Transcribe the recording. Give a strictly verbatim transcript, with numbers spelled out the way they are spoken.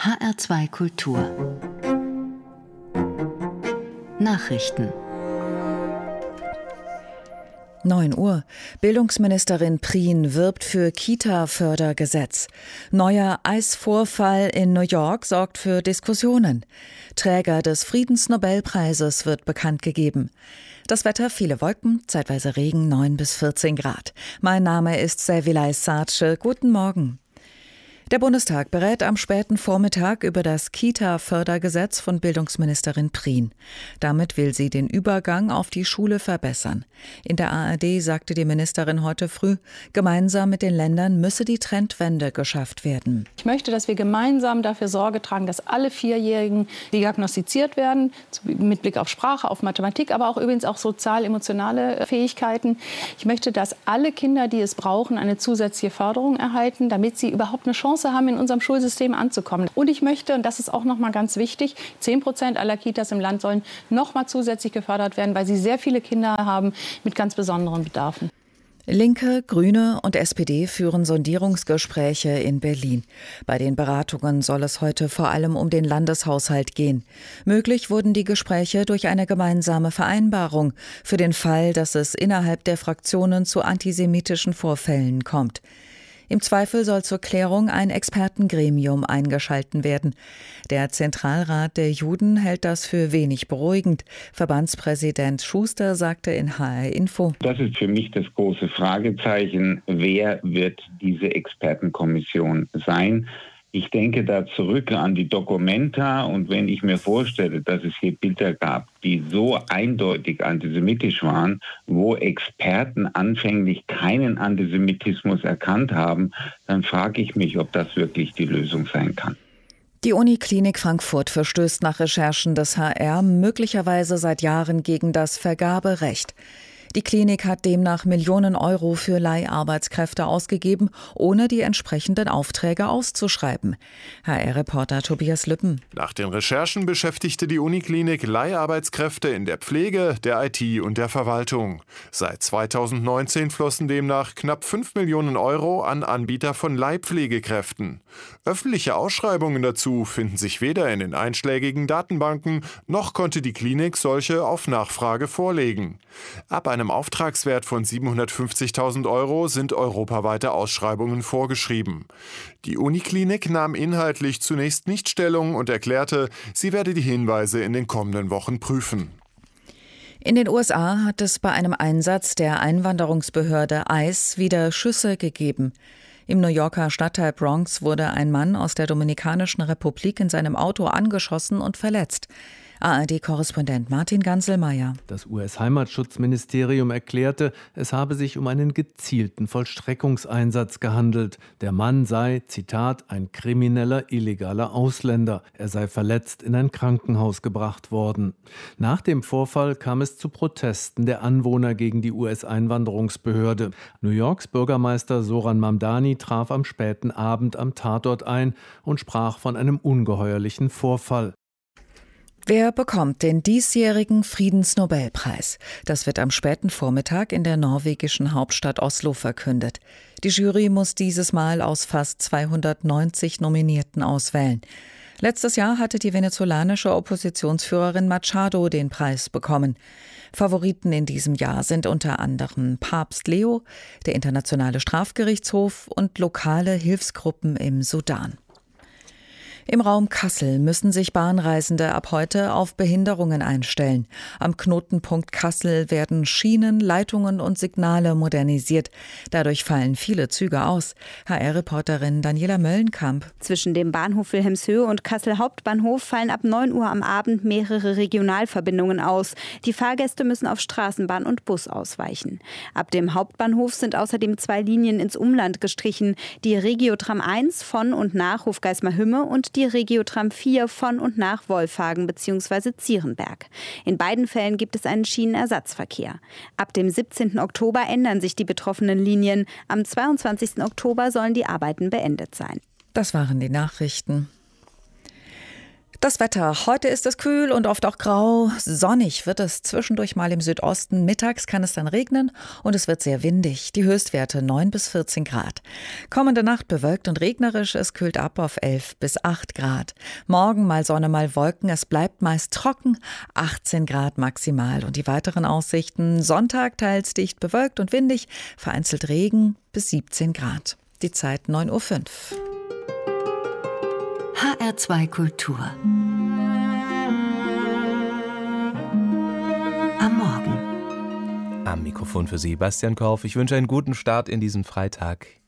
H R zwei Kultur Nachrichten. neun Uhr. Bildungsministerin Prien wirbt für Kita-Fördergesetz. Neuer Eisvorfall in New York sorgt für Diskussionen. Träger des Friedensnobelpreises wird bekannt gegeben. Das Wetter, viele Wolken, zeitweise Regen, neun bis vierzehn Grad. Mein Name ist Servilay Sarce. Guten Morgen. Der Bundestag berät am späten Vormittag über das Kita-Fördergesetz von Bildungsministerin Prien. Damit will sie den Übergang auf die Schule verbessern. In der A R D sagte die Ministerin heute früh, gemeinsam mit den Ländern müsse die Trendwende geschafft werden. Ich möchte, dass wir gemeinsam dafür Sorge tragen, dass alle Vierjährigen diagnostiziert werden, mit Blick auf Sprache, auf Mathematik, aber auch übrigens auch sozial-emotionale Fähigkeiten. Ich möchte, dass alle Kinder, die es brauchen, eine zusätzliche Förderung erhalten, damit sie überhaupt eine Chance haben, in unserem Schulsystem anzukommen. Und ich möchte, und das ist auch noch mal ganz wichtig, zehn Prozent aller Kitas im Land sollen noch mal zusätzlich gefördert werden, weil sie sehr viele Kinder haben mit ganz besonderen Bedarfen. Linke, Grüne und S P D führen Sondierungsgespräche in Berlin. Bei den Beratungen soll es heute vor allem um den Landeshaushalt gehen. Möglich wurden die Gespräche durch eine gemeinsame Vereinbarung für den Fall, dass es innerhalb der Fraktionen zu antisemitischen Vorfällen kommt. Im Zweifel soll zur Klärung ein Expertengremium eingeschalten werden. Der Zentralrat der Juden hält das für wenig beruhigend. Verbandspräsident Schuster sagte in H R Info: Das ist für mich das große Fragezeichen. Wer wird diese Expertenkommission sein? Ich denke da zurück an die Documenta, und wenn ich mir vorstelle, dass es hier Bilder gab, die so eindeutig antisemitisch waren, wo Experten anfänglich keinen Antisemitismus erkannt haben, dann frage ich mich, ob das wirklich die Lösung sein kann. Die Uniklinik Frankfurt verstößt nach Recherchen des H R möglicherweise seit Jahren gegen das Vergaberecht. Die Klinik hat demnach Millionen Euro für Leiharbeitskräfte ausgegeben, ohne die entsprechenden Aufträge auszuschreiben. H R-Reporter Tobias Lüppen. Nach den Recherchen beschäftigte die Uniklinik Leiharbeitskräfte in der Pflege, der I T und der Verwaltung. Seit zweitausendneunzehn flossen demnach knapp fünf Millionen Euro an Anbieter von Leihpflegekräften. Öffentliche Ausschreibungen dazu finden sich weder in den einschlägigen Datenbanken, noch konnte die Klinik solche auf Nachfrage vorlegen. Ab einem Auftragswert von siebenhundertfünfzigtausend Euro sind europaweite Ausschreibungen vorgeschrieben. Die Uniklinik nahm inhaltlich zunächst nicht Stellung und erklärte, sie werde die Hinweise in den kommenden Wochen prüfen. In den U S A hat es bei einem Einsatz der Einwanderungsbehörde ICE wieder Schüsse gegeben. Im New Yorker Stadtteil Bronx wurde ein Mann aus der Dominikanischen Republik in seinem Auto angeschossen und verletzt. A R D-Korrespondent Martin Ganselmeier. Das U S-Heimatschutzministerium erklärte, es habe sich um einen gezielten Vollstreckungseinsatz gehandelt. Der Mann sei, Zitat, ein krimineller, illegaler Ausländer. Er sei verletzt in ein Krankenhaus gebracht worden. Nach dem Vorfall kam es zu Protesten der Anwohner gegen die U S-Einwanderungsbehörde. New Yorks Bürgermeister Zoran Mamdani traf am späten Abend am Tatort ein und sprach von einem ungeheuerlichen Vorfall. Wer bekommt den diesjährigen Friedensnobelpreis? Das wird am späten Vormittag in der norwegischen Hauptstadt Oslo verkündet. Die Jury muss dieses Mal aus fast zweihundertneunzig Nominierten auswählen. Letztes Jahr hatte die venezolanische Oppositionsführerin Machado den Preis bekommen. Favoriten in diesem Jahr sind unter anderem Papst Leo, der Internationale Strafgerichtshof und lokale Hilfsgruppen im Sudan. Im Raum Kassel müssen sich Bahnreisende ab heute auf Behinderungen einstellen. Am Knotenpunkt Kassel werden Schienen, Leitungen und Signale modernisiert. Dadurch fallen viele Züge aus. H R-Reporterin Daniela Möllenkamp. Zwischen dem Bahnhof Wilhelmshöhe und Kassel Hauptbahnhof fallen ab neun Uhr am Abend mehrere Regionalverbindungen aus. Die Fahrgäste müssen auf Straßenbahn und Bus ausweichen. Ab dem Hauptbahnhof sind außerdem zwei Linien ins Umland gestrichen. Die Regiotram eins von und nach Hofgeismar-Hümme und die Regiotram vier von und nach Wolfhagen bzw. Zierenberg. In beiden Fällen gibt es einen Schienenersatzverkehr. Ab dem siebzehnten Oktober ändern sich die betroffenen Linien. Am zweiundzwanzigsten Oktober sollen die Arbeiten beendet sein. Das waren die Nachrichten. Das Wetter. Heute ist es kühl und oft auch grau. Sonnig wird es zwischendurch mal im Südosten. Mittags kann es dann regnen und es wird sehr windig. Die Höchstwerte neun bis vierzehn Grad. Kommende Nacht bewölkt und regnerisch. Es kühlt ab auf elf bis acht Grad. Morgen mal Sonne, mal Wolken. Es bleibt meist trocken. achtzehn Grad maximal. Und die weiteren Aussichten. Sonntag teils dicht bewölkt und windig. Vereinzelt Regen bis siebzehn Grad. Die Zeit neun Uhr fünf. H R zwei Kultur. Am Morgen. Am Mikrofon für Sie Bastian Korf. Ich wünsche einen guten Start in diesen Freitag.